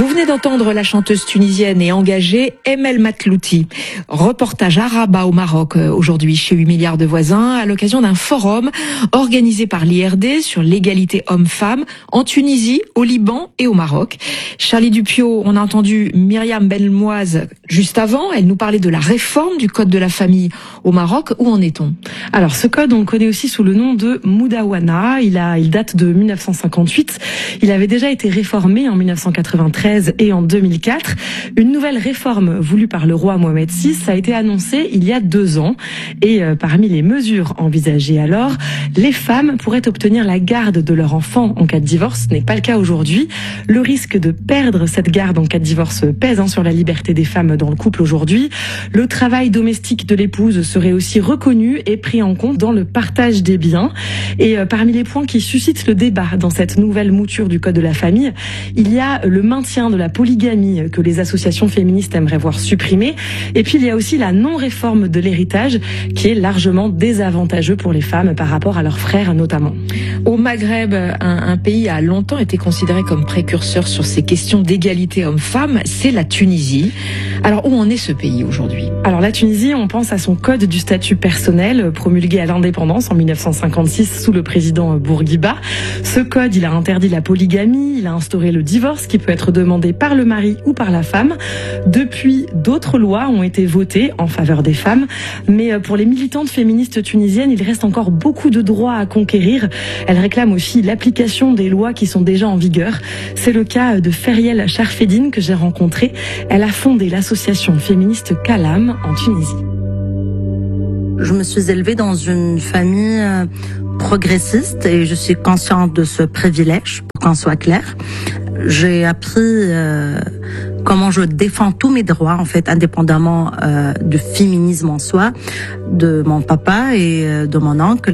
Vous venez d'entendre la chanteuse tunisienne et engagée Emel Matlouti. Reportage à Rabat au Maroc aujourd'hui chez 8 milliards de voisins à l'occasion d'un forum organisé par l'IRD sur l'égalité homme-femme en Tunisie, au Liban et au Maroc. Charlie Dupiot, on a entendu Myriam Belmoise juste avant. Elle nous parlait de la réforme du code de la famille au Maroc. Où en est-on? Alors ce code, on le connaît aussi sous le nom de Moudawana. Il date de 1958. Il avait déjà été réformé en 1993 et en 2004. Une nouvelle réforme voulue par le roi Mohamed VI a été annoncée il y a 2 ans. Et parmi les mesures envisagées alors, les femmes pourraient obtenir la garde de leur enfant en cas de divorce. Ce n'est pas le cas aujourd'hui. Le risque de perdre cette garde en cas de divorce pèse sur la liberté des femmes dans le couple aujourd'hui. Le travail domestique de l'épouse serait aussi reconnu et pris en compte dans le partage des biens. Et parmi les points qui suscitent le débat dans cette nouvelle mouture du Code de la famille, il y a le maintien de la polygamie que les associations féministes aimeraient voir supprimée. Et puis il y a aussi la non-réforme de l'héritage qui est largement désavantageux pour les femmes par rapport à leurs frères notamment. Au Maghreb, un pays a longtemps été considéré comme précurseur sur ces questions d'égalité homme-femme, c'est la Tunisie. Alors où en est ce pays aujourd'hui? Alors la Tunisie, on pense à son code du statut personnel promulgué à l'indépendance en 1956 sous le président Bourguiba. Ce code, il a interdit la polygamie, il a instauré le divorce qui peut être demandé par le mari ou par la femme. Depuis, d'autres lois ont été votées en faveur des femmes, mais pour les militantes féministes tunisiennes, il reste encore beaucoup de droits à conquérir. Elles réclament aussi l'application des lois qui sont déjà en vigueur. C'est le cas de Feriel Charfedine que j'ai rencontrée. Elle a fondé l'association féministe Kalam en Tunisie. Je me suis élevée dans une famille progressiste et je suis consciente de ce privilège, pour qu'on soit clair. J'ai appris comment je défends tous mes droits, en fait, indépendamment du féminisme en soi, de mon papa et de mon oncle.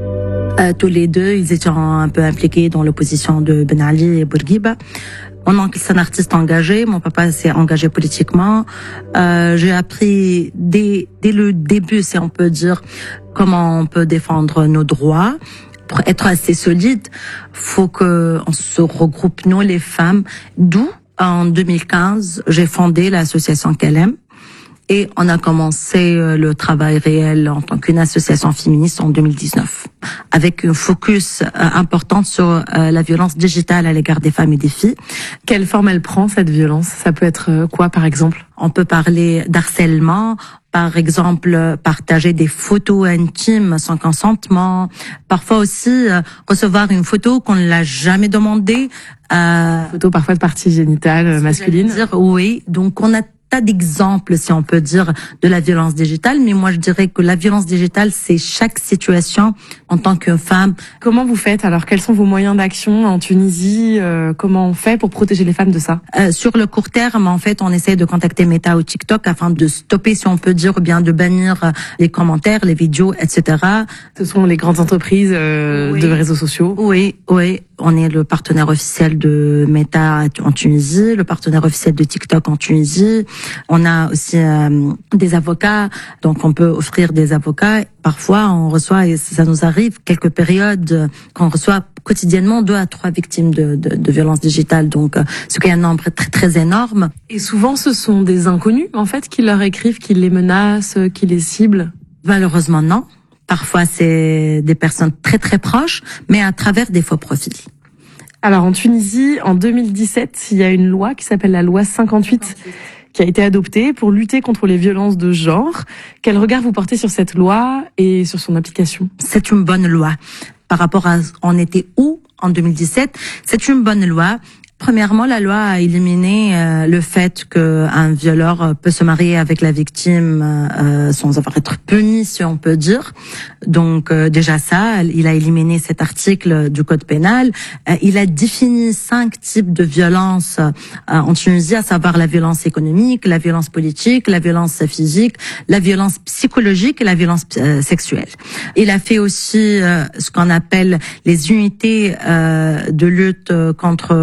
Tous les deux, ils étaient un peu impliqués dans l'opposition de Ben Ali et Bourguiba. Mon oncle, c'est un artiste engagé. Mon papa s'est engagé politiquement. J'ai appris dès le début, si on peut dire, comment on peut défendre nos droits. Pour être assez solide, faut que on se regroupe, nous, les femmes. D'où, en 2015, j'ai fondé l'association Kalem. Et on a commencé le travail réel en tant qu'une association féministe en 2019, avec un focus important sur la violence digitale à l'égard des femmes et des filles. Quelle forme elle prend, cette violence? Ça peut être quoi, par exemple? On peut parler d'harcèlement, par exemple, partager des photos intimes sans consentement. Parfois aussi, recevoir une photo qu'on ne l'a jamais demandé. Photos parfois de parties génitales masculines. Oui, donc on a tas d'exemples, si on peut dire, de la violence digitale, mais moi je dirais que la violence digitale, c'est chaque situation en tant que femme. Comment vous faites alors? Quels sont vos moyens d'action en Tunisie? Comment on fait pour protéger les femmes de ça? Sur le court terme, en fait, on essaie de contacter Meta ou TikTok afin de stopper, si on peut dire, ou bien de bannir les commentaires, les vidéos, etc. Ce sont les grandes entreprises de réseaux sociaux? Oui. On est le partenaire officiel de Meta en Tunisie, le partenaire officiel de TikTok en Tunisie. On a aussi des avocats, donc on peut offrir des avocats. Parfois, on reçoit, et ça nous arrive, quelques périodes qu'on reçoit quotidiennement 2 à 3 victimes de violences digitales. Donc, ce qui est un nombre très, très énorme. Et souvent, ce sont des inconnus, en fait, qui leur écrivent, qui les menacent, qui les ciblent? Malheureusement, non. Parfois, c'est des personnes très, très proches, mais à travers des faux profils. Alors, en Tunisie, en 2017, il y a une loi qui s'appelle la loi 58 qui a été adoptée pour lutter contre les violences de genre. Quel regard vous portez sur cette loi et sur son application? C'est une bonne loi. Par rapport à on était où en 2017, c'est une bonne loi. Premièrement, la loi a éliminé le fait qu'un violeur peut se marier avec la victime sans avoir être puni, si on peut dire. Donc déjà ça, il a éliminé cet article du code pénal. Il a défini 5 types de violences en Tunisie, à savoir la violence économique, la violence politique, la violence physique, la violence psychologique et la violence sexuelle. Il a fait aussi ce qu'on appelle les unités de lutte contre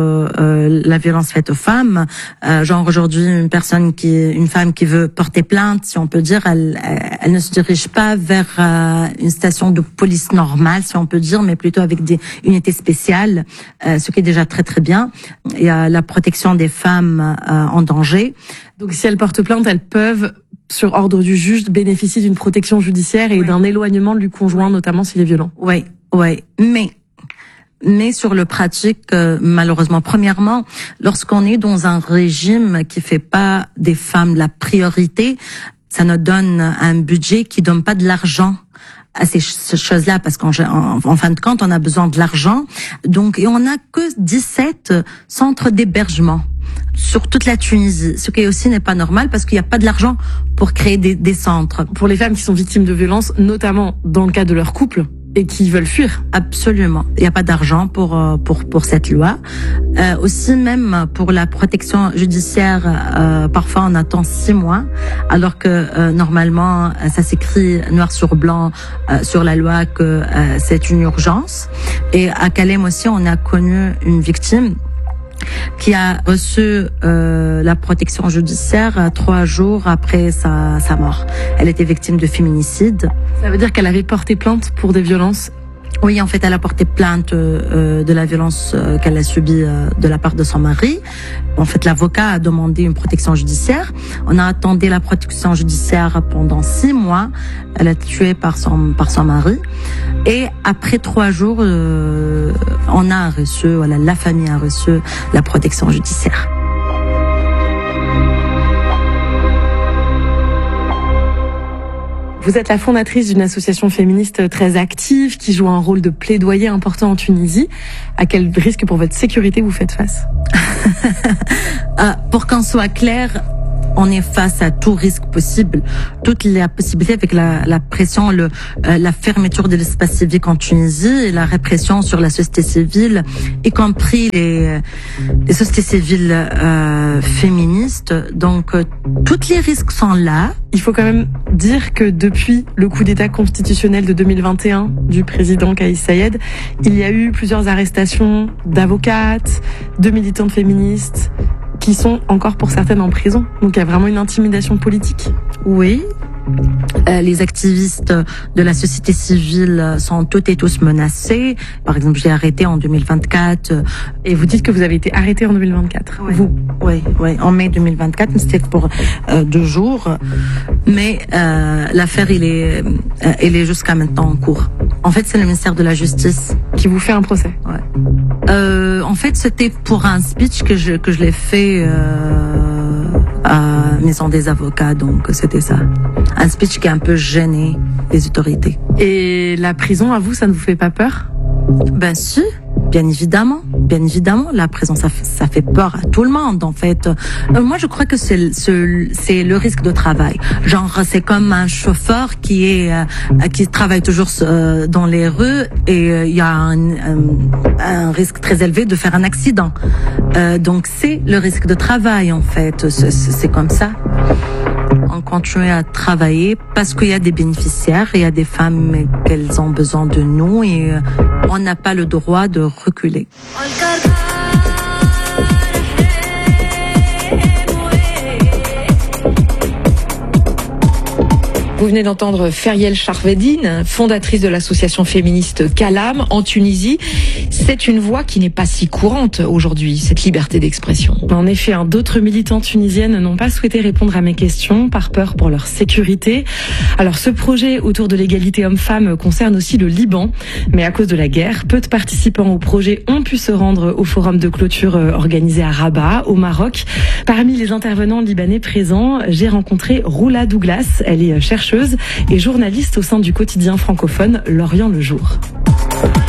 la violence faite aux femmes. Genre aujourd'hui, une femme qui veut porter plainte, si on peut dire, elle ne se dirige pas vers une station de police normale, si on peut dire, mais plutôt avec des unités spéciales, ce qui est déjà très très bien. Il y a la protection des femmes en danger. Donc si elles portent plainte, elles peuvent, sur ordre du juge, bénéficier d'une protection judiciaire et d'un éloignement du conjoint, notamment s'il est violent. Oui. Mais sur le pratique, malheureusement, premièrement, lorsqu'on est dans un régime qui fait pas des femmes la priorité, ça nous donne un budget qui donne pas de l'argent à ces choses-là, parce qu'en fin de compte, on a besoin de l'argent. Donc, et on n'a que 17 centres d'hébergement sur toute la Tunisie, ce qui aussi n'est pas normal parce qu'il n'y a pas de l'argent pour créer des centres. Pour les femmes qui sont victimes de violences, notamment dans le cas de leur couple, et qui veulent fuir. Absolument. Il n'y a pas d'argent pour cette loi. Aussi, même pour la protection judiciaire, parfois on attend 6 mois, alors que normalement, ça s'écrit noir sur blanc sur la loi que c'est une urgence. Et à Calem aussi, on a connu une victime qui a reçu la protection judiciaire 3 jours après sa mort. Elle était victime de féminicide. Ça veut dire qu'elle avait porté plainte pour des violences? Oui, en fait, elle a porté plainte de la violence qu'elle a subie de la part de son mari. En fait, l'avocat a demandé une protection judiciaire. On a attendu la protection judiciaire pendant 6 mois. Elle a été tuée par son mari. Et après 3 jours, on a reçu, la famille a reçu la protection judiciaire. Vous êtes la fondatrice d'une association féministe très active qui joue un rôle de plaidoyer important en Tunisie. À quel risque pour votre sécurité vous faites face? Pour qu'on soit clair, on est face à tout risque possible, toute la possibilité avec la pression, la fermeture de l'espace civique en Tunisie et la répression sur la société civile, y compris les sociétés civiles féministes. Donc, tous les risques sont là. Il faut quand même dire que depuis le coup d'État constitutionnel de 2021 du président Kais Saied, il y a eu plusieurs arrestations d'avocates, de militantes féministes, qui sont encore pour certaines en prison. Donc il y a vraiment une intimidation politique. Oui. Les activistes de la société civile sont toutes et tous menacés. Par exemple, j'ai arrêté en 2024. Et vous dites que vous avez été arrêté en 2024. Oui. Vous? Oui, en mai 2024, mais c'était pour 2 jours. Mais l'affaire, il est jusqu'à maintenant en cours. En fait, c'est le ministère de la Justice qui vous fait un procès. Ouais. En fait, c'était pour un speech que je l'ai fait à Maison des avocats, donc c'était ça. Un speech qui a un peu gêné les autorités. Et la prison, à vous, ça ne vous fait pas peur? Ben si, bien évidemment. La prison, ça fait peur à tout le monde, en fait. Moi, je crois que c'est le risque de travail. Genre, c'est comme un chauffeur qui travaille toujours dans les rues et il y a un risque très élevé de faire un accident. Donc, c'est le risque de travail, en fait. C'est comme ça. On continue à travailler parce qu'il y a des bénéficiaires, il y a des femmes qu'elles ont besoin de nous et on n'a pas le droit de reculer. Vous venez d'entendre Feriel Charvedine, fondatrice de l'association féministe Kalam en Tunisie. C'est une voix qui n'est pas si courante aujourd'hui, cette liberté d'expression. En effet, d'autres militantes tunisiennes n'ont pas souhaité répondre à mes questions par peur pour leur sécurité. Alors ce projet autour de l'égalité homme-femme concerne aussi le Liban, mais à cause de la guerre, peu de participants au projet ont pu se rendre au forum de clôture organisé à Rabat, au Maroc. Parmi les intervenants libanais présents, j'ai rencontré Roula Douglas. Elle est chercheuse et journaliste au sein du quotidien francophone L'Orient le Jour.